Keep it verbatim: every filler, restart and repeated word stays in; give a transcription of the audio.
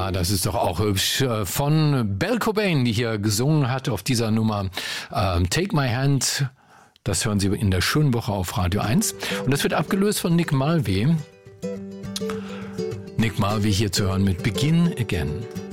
Ja, das ist doch auch hübsch. Von Belle Cobain, die hier gesungen hat auf dieser Nummer ähm, Take My Hand. Das hören Sie in der schönen Woche auf Radio eins. Und das wird abgelöst von Nick Mulvey. Nick Mulvey hier zu hören mit Begin Again.